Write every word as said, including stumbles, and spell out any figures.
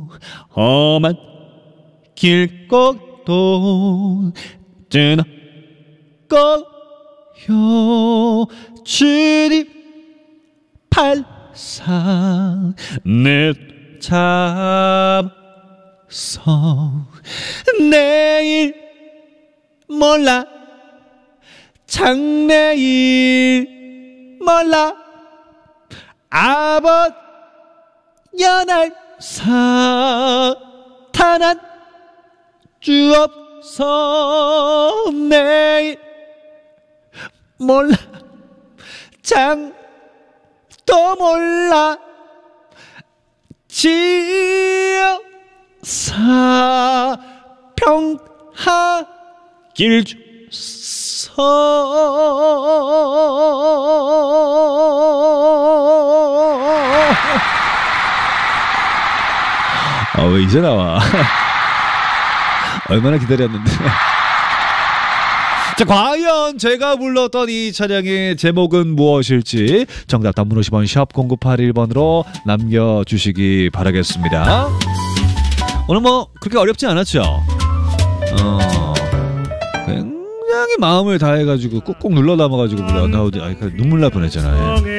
험한 길꼭도 지나가요. 주님 발상 내 잡서 내일 몰라 장래일 몰라 아버지 연할 사탄한 주옵소 내일 몰라 장 또 몰라 지어 사평하길 주소. 아, 왜 이제 나와? 얼마나 기다렸는데. 자, 과연 제가 불렀던 이 차량의 제목은 무엇일지 정답 단문 오십 원 샵 공구팔일 번으로 남겨주시기 바라겠습니다. 오늘 뭐 그렇게 어렵지 않았죠? 어, 굉장히 마음을 다해가지고 꾹꾹 눌러 담아가지고 불렀는데 눈물 날 뻔했잖아요.